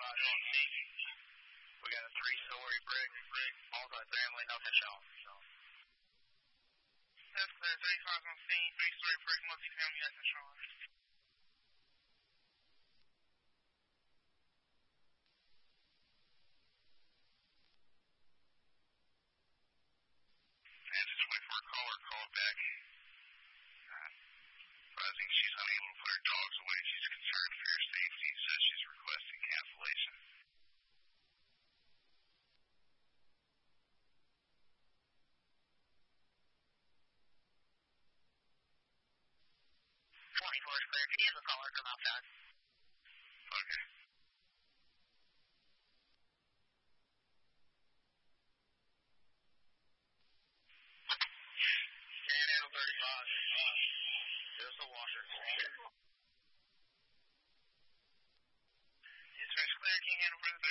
We got a 3-story brick, multi-family, nothing shown. That's clear. 35 on scene, 3-story brick, multi-family, nothing shown. Just wait for a caller, call back. I think she's unable to put her dogs away. She's concerned for your safety, says she's requesting cancellation. 24 is clear. Can you have a caller come outside? Okay. Can't handle 35. There's the washer. Yes, sir. It's clear. Can you handle 35?